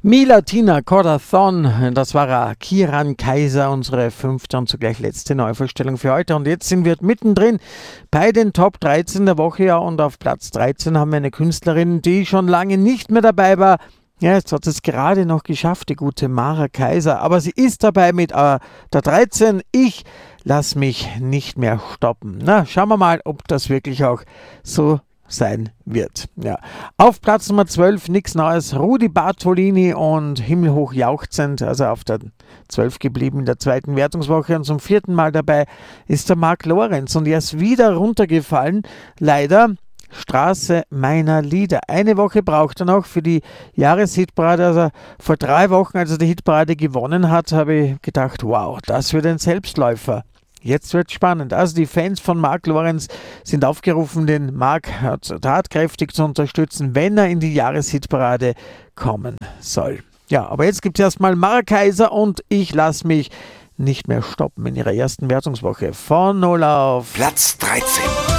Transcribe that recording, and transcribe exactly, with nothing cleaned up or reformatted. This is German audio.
Milatina Corazon, das war er, Kiran Kaiser, unsere fünfte und zugleich letzte Neuvorstellung für heute. Und jetzt sind wir mittendrin bei den Top dreizehn der Woche, ja, und auf Platz dreizehn haben wir eine Künstlerin, die schon lange nicht mehr dabei war. Ja, jetzt hat es gerade noch geschafft, die gute Mara Kaiser, aber sie ist dabei mit äh, der dreizehn. Ich lass mich nicht mehr stoppen. Na, schauen wir mal, ob das wirklich auch so sein wird. Ja. Auf Platz Nummer zwölf, nichts Neues, Rudi Bartolini und Himmelhoch jauchzend, also auf der zwölf geblieben in der zweiten Wertungswoche, und zum vierten Mal dabei ist der Mark Lorenz und er ist wieder runtergefallen, leider. Straße meiner Lieder. Eine Woche braucht er noch für die Jahreshitparade. Also vor drei Wochen, als er die Hitparade gewonnen hat, habe ich gedacht, wow, das wird ein Selbstläufer. Jetzt wird spannend. Also die Fans von Mark Lorenz sind aufgerufen, den Mark tatkräftig zu unterstützen, wenn er in die Jahreshitparade kommen soll. Ja, aber jetzt gibt es erstmal Mara Kaiser und ich lasse mich nicht mehr stoppen in ihrer ersten Wertungswoche von null auf Platz dreizehn.